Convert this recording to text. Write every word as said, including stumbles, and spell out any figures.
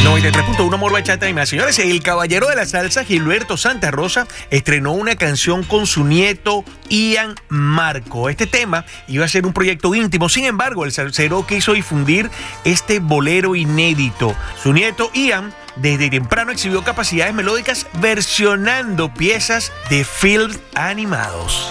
noventa y tres punto uno Amor, Bachata y más. Señores, el caballero de la salsa, Gilberto Santa Rosa, estrenó una canción con su nieto Ian Marco. Este tema iba a ser un proyecto íntimo, sin embargo, el salsero quiso difundir este bolero inédito. Su nieto Ian desde temprano exhibió capacidades melódicas versionando piezas de films animados.